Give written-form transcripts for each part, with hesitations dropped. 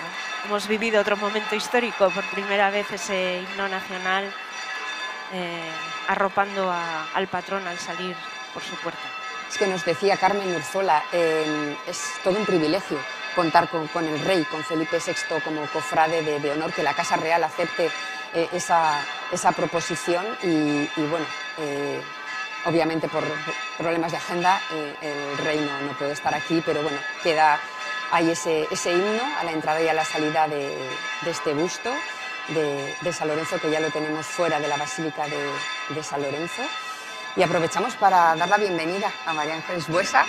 Hemos vivido otro momento histórico, por primera vez ese himno nacional arropando al patrón al salir por su puerta. Es que nos decía Carmen Urzola, es todo un privilegio contar con el rey, con Felipe VI como cofrade de honor, que la Casa Real acepte esa proposición y bueno, obviamente por problemas de agenda el rey no puede estar aquí, pero bueno, queda ahí ese himno a la entrada y a la salida de este busto de San Lorenzo, que ya lo tenemos fuera de la Basílica de San Lorenzo. Y aprovechamos para dar la bienvenida a María Ángeles Buesa.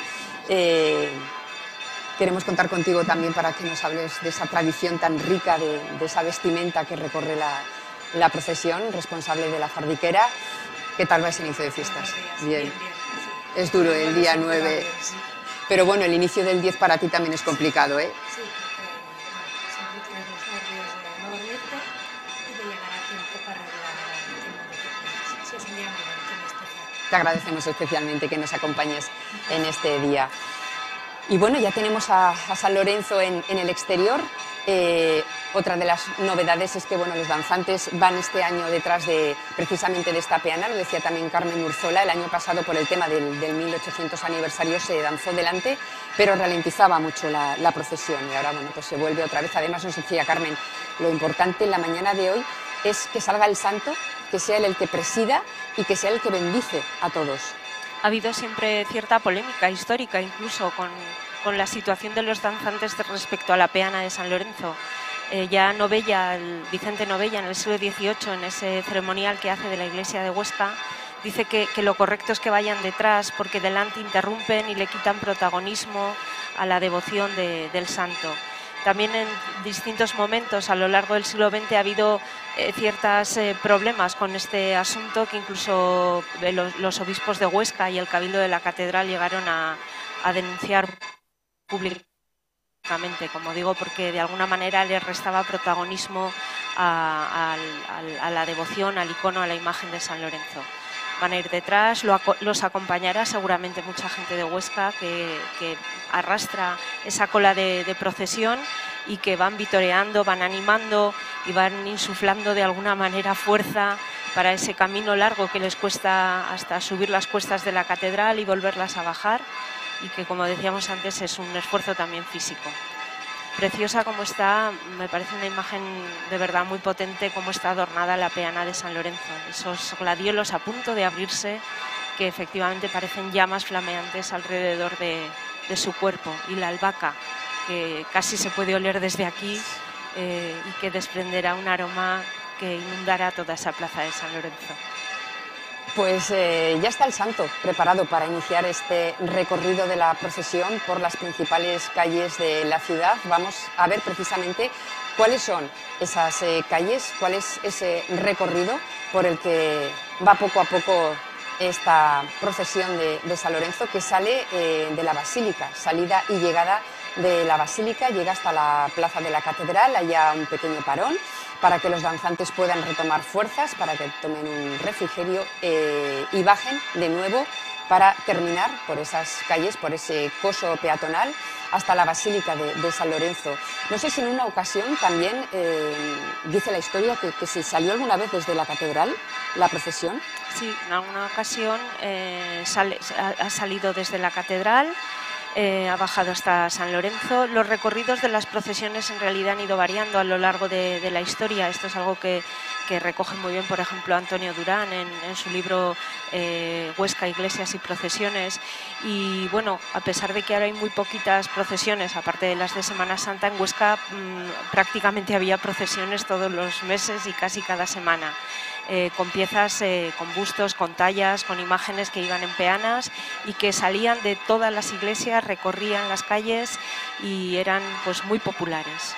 Queremos contar contigo también para que nos hables de esa tradición tan rica, de esa vestimenta que recorre la procesión, responsable de la fardiquera. ¿Qué tal va ese inicio de fiestas? Bien. Sí. Es duro el día 9, sí. Pero bueno, el inicio del 10 para ti también es complicado, ¿eh? Sí, siempre tienes los nervios de no dormirte y de llegar a tiempo para arreglar el tema de que sí, es un día muy bonito, muy especial. Te agradecemos especialmente que nos acompañes en este día. Y bueno, ya tenemos a San Lorenzo en el exterior. Otra de las novedades es que bueno, los danzantes van este año detrás precisamente de esta peana, lo decía también Carmen Urzola. El año pasado, por el tema del 1800 aniversario, se danzó delante, pero ralentizaba mucho la procesión y ahora bueno, pues se vuelve otra vez. Además nos decía Carmen, lo importante en la mañana de hoy es que salga el santo, que sea él el que presida y que sea el que bendice a todos. Ha habido siempre cierta polémica histórica, incluso con la situación de los danzantes respecto a la peana de San Lorenzo. Ya Vicente Novella, en el siglo XVIII, en ese ceremonial que hace de la iglesia de Huesca, dice que lo correcto es que vayan detrás porque delante interrumpen y le quitan protagonismo a la devoción del santo. También en distintos momentos a lo largo del siglo XX ha habido ciertos problemas con este asunto, que incluso los obispos de Huesca y el Cabildo de la Catedral llegaron a denunciar públicamente, como digo, porque de alguna manera le restaba protagonismo a la devoción, al icono, a la imagen de San Lorenzo. Van a ir detrás, los acompañará seguramente mucha gente de Huesca que arrastra esa cola de procesión y que van vitoreando, van animando y van insuflando de alguna manera fuerza para ese camino largo que les cuesta hasta subir las cuestas de la catedral y volverlas a bajar, y que, como decíamos antes, es un esfuerzo también físico. Preciosa como está, me parece una imagen de verdad muy potente, como está adornada la peana de San Lorenzo. Esos gladiolos a punto de abrirse, que efectivamente parecen llamas flameantes alrededor de su cuerpo, y la albahaca, que casi se puede oler desde aquí y que desprenderá un aroma que inundará toda esa plaza de San Lorenzo. Pues ya está el santo preparado para iniciar este recorrido de la procesión por las principales calles de la ciudad. Vamos a ver precisamente cuáles son esas calles, cuál es ese recorrido por el que va poco a poco esta procesión de San Lorenzo, que sale de la Basílica, salida y llegada de la Basílica, llega hasta la Plaza de la Catedral, haya un pequeño parón para que los danzantes puedan retomar fuerzas, para que tomen un refrigerio y bajen de nuevo para terminar por esas calles, por ese coso peatonal, hasta la Basílica de San Lorenzo. No sé si en una ocasión también dice la historia que se salió alguna vez desde la catedral la procesión. Sí, en alguna ocasión ha salido desde la catedral, ha bajado hasta San Lorenzo. Los recorridos de las procesiones en realidad han ido variando a lo largo de la historia. Esto es algo que recoge muy bien, por ejemplo, Antonio Durán en su libro Huesca, Iglesias y Procesiones. Y bueno, a pesar de que ahora hay muy poquitas procesiones, aparte de las de Semana Santa, en Huesca prácticamente había procesiones todos los meses y casi cada semana. Con piezas, con bustos, con tallas, con imágenes que iban en peanas y que salían de todas las iglesias, recorrían las calles y eran pues muy populares.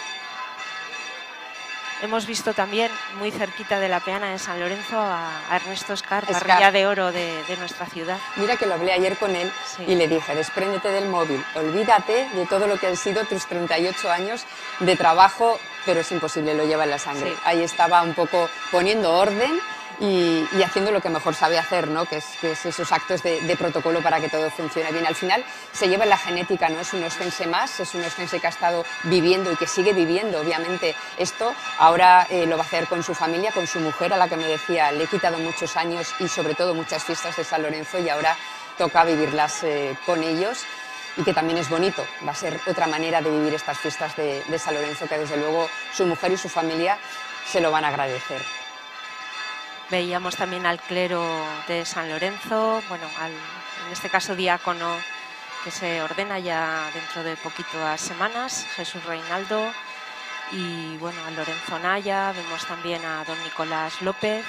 Hemos visto también muy cerquita de la peana de San Lorenzo a Ernesto Escar, parrilla de oro de nuestra ciudad. Mira que lo hablé ayer con él, sí. Y le dije, despréndete del móvil, olvídate de todo lo que han sido tus 38 años de trabajo, pero es imposible, lo lleva en la sangre. Sí. Ahí estaba un poco poniendo orden y haciendo lo que mejor sabe hacer, ¿no? Que es esos actos de protocolo para que todo funcione bien. Al final se lleva en la genética, ¿no? Es un oscense más, es un oscense que ha estado viviendo y que sigue viviendo, obviamente, esto. Ahora lo va a hacer con su familia, con su mujer, a la que me decía, le he quitado muchos años y sobre todo muchas fiestas de San Lorenzo, y ahora toca vivirlas con ellos, y que también es bonito. Va a ser otra manera de vivir estas fiestas de San Lorenzo, que desde luego su mujer y su familia se lo van a agradecer. Veíamos también al clero de San Lorenzo, bueno, en este caso diácono, que se ordena ya dentro de poquitas semanas, Jesús Reinaldo, y bueno, a Lorenzo Naya. Vemos también a don Nicolás López,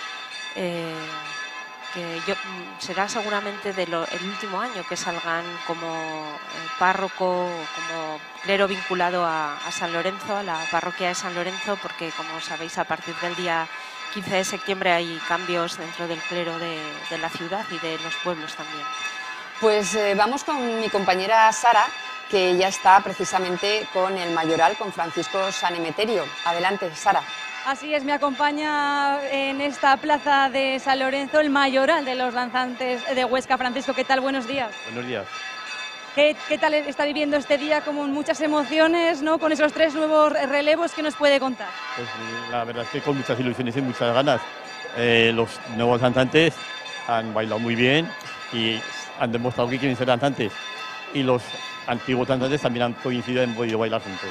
que será seguramente el último año que salgan como párroco, como clero vinculado a San Lorenzo, a la parroquia de San Lorenzo, porque como sabéis, a partir del día 15 de septiembre hay cambios dentro del clero de la ciudad y de los pueblos también. Pues vamos con mi compañera Sara, que ya está precisamente con el mayoral, con Francisco San Emeterio. Adelante, Sara. Así es, me acompaña en esta plaza de San Lorenzo el mayoral de los danzantes de Huesca. Francisco, ¿qué tal? Buenos días. Buenos días. ¿Qué tal está viviendo este día? Como muchas emociones, ¿no? Con esos 3 nuevos relevos, ¿qué nos puede contar? Pues la verdad es que con muchas ilusiones y muchas ganas. Los nuevos danzantes han bailado muy bien y han demostrado que quieren ser danzantes. Y los antiguos danzantes también han coincidido en podido bailar juntos.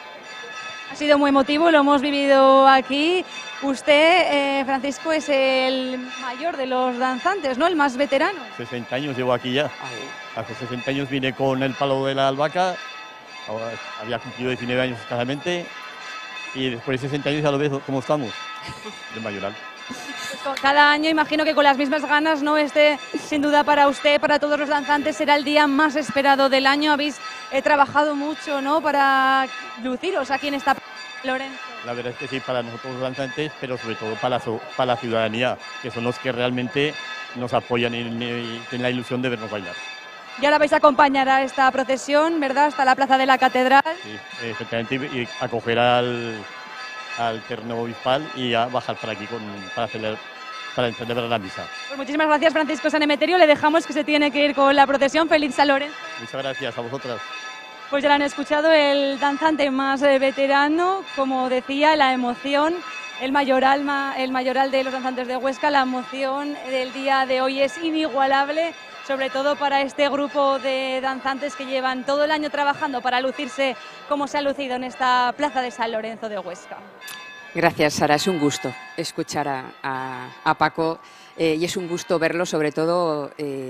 Ha sido muy emotivo, lo hemos vivido aquí. Usted, Francisco, es el mayor de los danzantes, ¿no? El más veterano. 60 años llevo aquí ya. Hace 60 años vine con el palo de la albahaca. Ahora había cumplido 19 años escasamente. Y después de 60 años ya lo ves cómo estamos, de mayoral. Pues cada año imagino que con las mismas ganas, ¿no? Este, sin duda, para usted, para todos los danzantes, será el día más esperado del año. Habéis trabajado mucho, ¿no? Para luciros aquí en esta Lorenzo. La verdad es que sí, para nosotros los danzantes, pero sobre todo para la ciudadanía, que son los que realmente nos apoyan y tienen la ilusión de vernos bailar. Y ahora vais a acompañar a esta procesión, ¿verdad? Hasta la plaza de la catedral. Sí, efectivamente, y acoger al terreno obispal y a bajar para aquí para celebrar la misa. Pues muchísimas gracias, Francisco San Emeterio. Le dejamos que se tiene que ir con la procesión. Feliz San Lorenzo. Muchas gracias a vosotras. Pues ya lo han escuchado, el danzante más veterano, como decía, la emoción, el mayoral de los danzantes de Huesca, la emoción del día de hoy es inigualable, sobre todo para este grupo de danzantes que llevan todo el año trabajando para lucirse como se ha lucido en esta plaza de San Lorenzo de Huesca. Gracias, Sara. Es un gusto escuchar a Paco y es un gusto verlo, sobre todo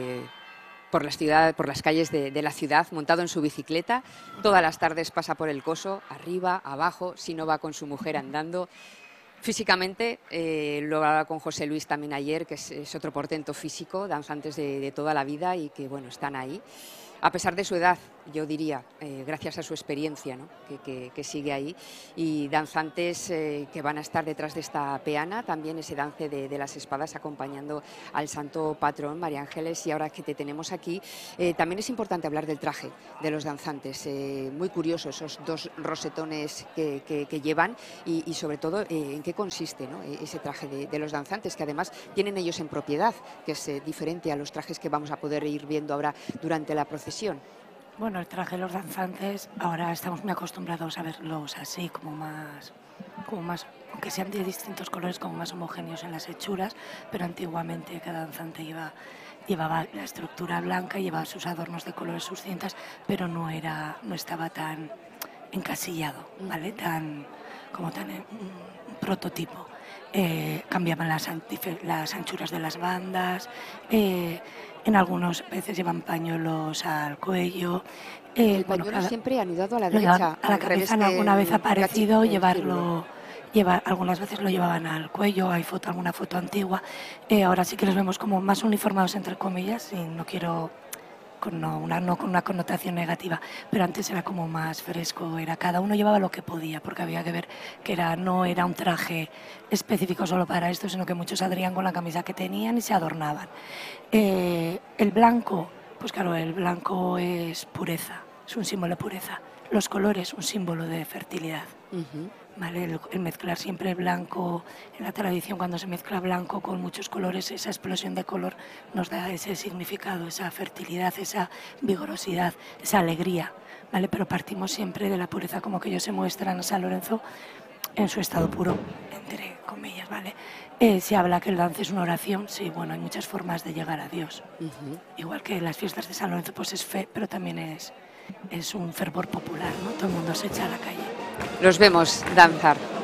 por las calles de la ciudad, montado en su bicicleta. Todas las tardes pasa por el Coso, arriba, abajo, si no va con su mujer andando. Físicamente, lo hablaba con José Luis también ayer, que es otro portento físico, danzantes de toda la vida y que bueno, están ahí. A pesar de su edad, yo diría, gracias a su experiencia, ¿no? que sigue ahí, y danzantes que van a estar detrás de esta peana, también ese dance de las espadas acompañando al santo patrón, María Ángeles. Y ahora que te tenemos aquí, también es importante hablar del traje de los danzantes, muy curioso esos 2 rosetones que llevan y sobre todo en qué consiste, ¿no? Ese traje de los danzantes, que además tienen ellos en propiedad, que es diferente a los trajes que vamos a poder ir viendo ahora durante la procesión. Bueno, el traje de los danzantes, ahora estamos muy acostumbrados a verlos así, como más, aunque sean de distintos colores, como más homogéneos en las hechuras, pero antiguamente cada danzante llevaba la estructura blanca, llevaba sus adornos de colores, sus cintas, pero no estaba tan encasillado, ¿vale? Tan un prototipo. Cambiaban las anchuras de las bandas, en algunas veces llevan pañuelos al cuello. El pañuelo siempre anudado a la derecha. A la cabeza alguna vez ha parecido algunas veces lo llevaban al cuello, hay alguna foto antigua. Ahora sí que los vemos como más uniformados, entre comillas, y no quiero con una connotación negativa, pero antes era como más fresco, cada uno llevaba lo que podía, porque había que ver que no era un traje específico solo para esto, sino que muchos saldrían con la camisa que tenían y se adornaban. El blanco, pues claro, el blanco es pureza, es un símbolo de pureza. Los colores, un símbolo de fertilidad. ¿vale? El mezclar siempre blanco, en la tradición cuando se mezcla blanco con muchos colores, esa explosión de color nos da ese significado, esa fertilidad, esa vigorosidad, esa alegría, ¿vale? Pero partimos siempre de la pureza como que ellos se muestran a San Lorenzo en su estado puro, entre comillas, ¿vale? Se habla que el dance es una oración, sí, bueno, hay muchas formas de llegar a Dios. Igual que las fiestas de San Lorenzo, pues es fe, pero también es un fervor popular, ¿no? Todo el mundo se echa a la calle. Los vemos danzar.